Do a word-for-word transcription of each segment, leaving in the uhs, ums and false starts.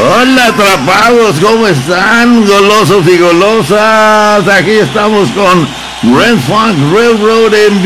Hola atrapados, ¿cómo están? Golosos y golosas. Aquí estamos con Grand Funk Railroad en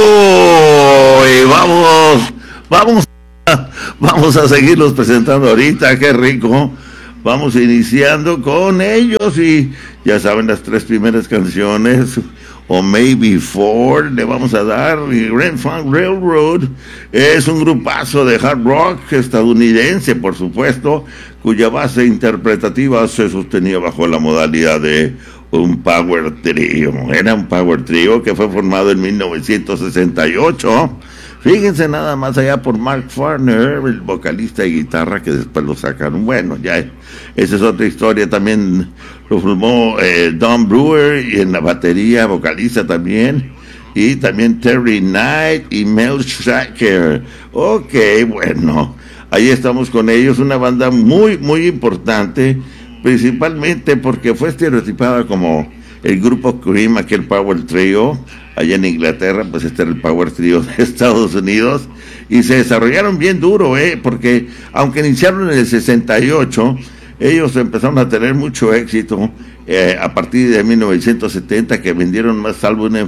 vivo. Y vamos, vamos, a, vamos a seguirlos presentando ahorita, qué rico. Vamos iniciando con ellos y ya saben las tres primeras canciones. O Maybe Four le vamos a dar. Y Grand Funk Railroad es un grupazo de hard rock estadounidense, por supuesto, cuya base interpretativa se sostenía bajo la modalidad de un power trio. Era un power trio que fue formado en mil novecientos sesenta y ocho. Fíjense nada más allá por Mark Farner, el vocalista y guitarra, que después lo sacaron. Bueno, ya esa es otra historia. También lo formó eh, Don Brewer, y en la batería, vocalista también. Y también Terry Knight y Mel Shaker. Ok, bueno, ahí estamos con ellos. Una banda muy, muy importante, principalmente porque fue estereotipada como el grupo Cream, aquel power trio. Allá en Inglaterra, pues este era el power trio de Estados Unidos, y se desarrollaron bien duro, ¿eh? Porque aunque iniciaron en el sesenta y ocho, ellos empezaron a tener mucho éxito eh, a partir de mil novecientos setenta, que vendieron más álbumes,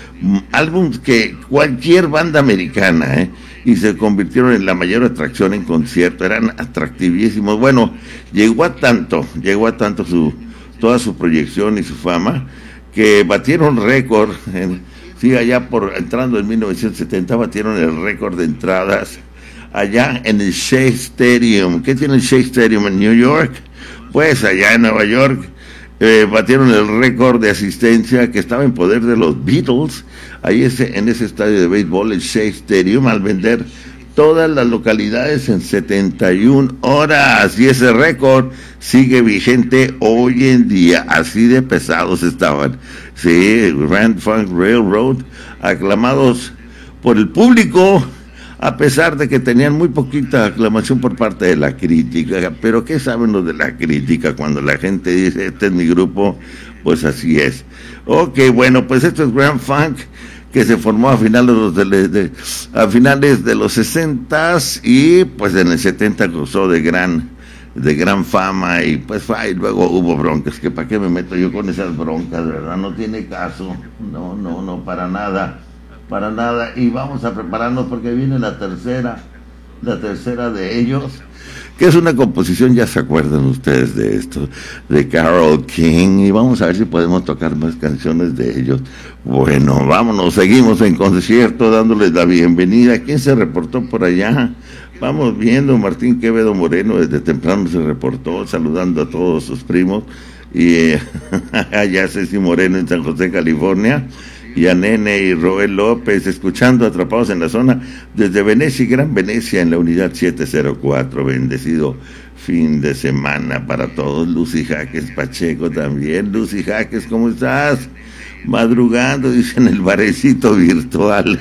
álbumes que cualquier banda americana, ¿eh? Y se convirtieron en la mayor atracción en concierto, eran atractivísimos. Bueno, llegó a tanto, llegó a tanto su toda su proyección y su fama, que batieron récord en Sí, allá por entrando en mil novecientos setenta batieron el récord de entradas allá en el Shea Stadium. ¿Qué tiene el Shea Stadium en New York? Pues allá en Nueva York eh, batieron el récord de asistencia que estaba en poder de los Beatles. Ahí ese, en ese estadio de béisbol, el Shea Stadium, al vender todas las localidades en setenta y una horas, y ese récord sigue vigente hoy en día. Así de pesados estaban. Sí, Grand Funk Railroad, aclamados por el público, a pesar de que tenían muy poquita aclamación por parte de la crítica. Pero ¿qué saben los de la crítica cuando la gente dice, este es mi grupo? Pues así es. Ok, bueno, pues esto es Grand Funk, que se formó a finales de, de, de, a finales de los sesentas, y pues en el setenta gozó de gran de gran fama, y pues y luego hubo broncas, que para qué me meto yo con esas broncas, ¿verdad? No tiene caso, no, no, no, para nada, para nada. Y vamos a prepararnos porque viene la tercera, la tercera de ellos, que es una composición, ya se acuerdan ustedes de esto, de Carole King, y vamos a ver si podemos tocar más canciones de ellos. Bueno, vámonos, seguimos en concierto, dándoles la bienvenida. ¿Quién se reportó por allá? Vamos viendo, Martín Quevedo Moreno desde temprano se reportó, saludando a todos sus primos, y eh, allá Ceci Moreno en San José, California, y a Nene y Roel López, escuchando Atrapados en la Zona, desde Venecia y Gran Venecia, en la unidad siete cero cuatro, bendecido fin de semana para todos. Lucy Jaques Pacheco también. Lucy Jaques, ¿cómo estás? Madrugando, dicen, el barecito virtual.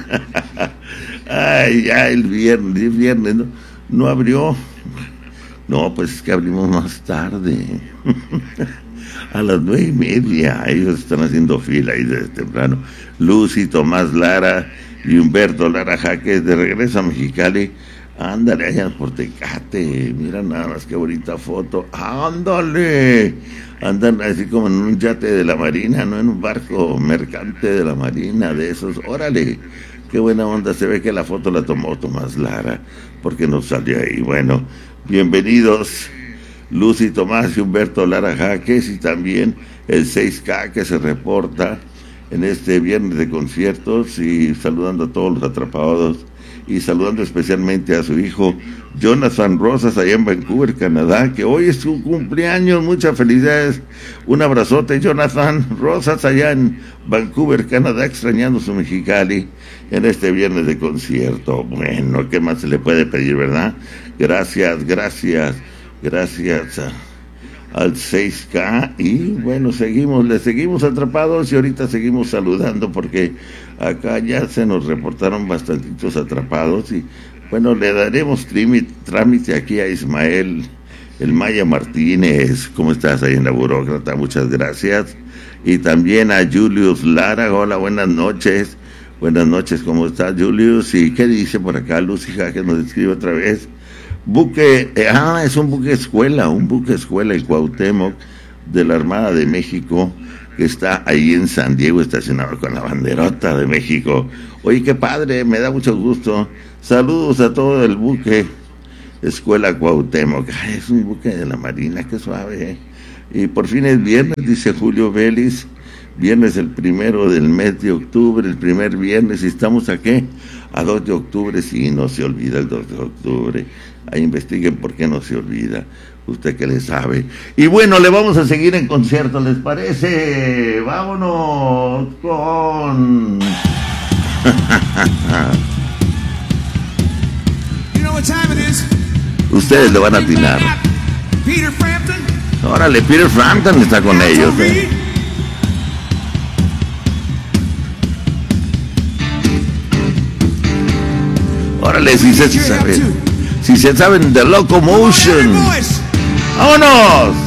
Ay, ya el viernes, el viernes no, no abrió. No, pues es que abrimos más tarde. A las nueve y media. Ellos están haciendo fila ahí desde temprano. Lucy, Tomás Lara y Humberto Lara Jaques, de regreso a Mexicali. Ándale, allá por Tecate. Mira nada más qué bonita foto. Ándale. Andan así como en un yate de la Marina, no en un barco mercante de la Marina, de esos. Órale. Qué buena onda, se ve que la foto la tomó Tomás Lara, porque no salió ahí. Bueno, bienvenidos Lucy, Tomás y Humberto Lara Jaques, y también el seis K que se reporta en este viernes de conciertos, y saludando a todos los atrapados, y saludando especialmente a su hijo Jonathan Rosas allá en Vancouver, Canadá, que hoy es su cumpleaños. Muchas felicidades, un abrazote, Jonathan Rosas allá en Vancouver, Canadá, extrañando su Mexicali en este viernes de concierto. Bueno, ¿qué más se le puede pedir, verdad? Gracias, gracias, gracias a, al seis K, y bueno, seguimos, le seguimos atrapados, y ahorita seguimos saludando porque acá ya se nos reportaron bastantitos atrapados, y bueno, le daremos trámite aquí a Ismael, el Maya Martínez. ¿Cómo estás ahí en la burócrata? Muchas gracias. Y también a Julius Lara. Hola, buenas noches. Buenas noches, ¿cómo estás, Julius? ¿Y qué dice por acá Lucy Jaques? Nos escribe otra vez. buque, eh, ah, es un buque escuela, un buque escuela, el Cuauhtémoc, de la Armada de México, que está ahí en San Diego, estacionado con la banderota de México. Oye, qué padre, me da mucho gusto. Saludos a todo el buque Escuela Cuauhtémoc. Ay, es un buque de la Marina, qué suave, ¿eh? Y por fin es viernes, dice Julio Vélez. Viernes el primero del mes de octubre, el primer viernes, y estamos aquí a dos de octubre, si no se olvida el dos de octubre. Ahí investiguen por qué no se olvida, usted que le sabe. Y bueno, le vamos a seguir en concierto, ¿les parece? Vámonos con... Ustedes lo van a atinar. Órale, Peter Frampton está con ellos, ¿eh? Órale, si se saben, si se saben de Locomotion. ¡Vámonos!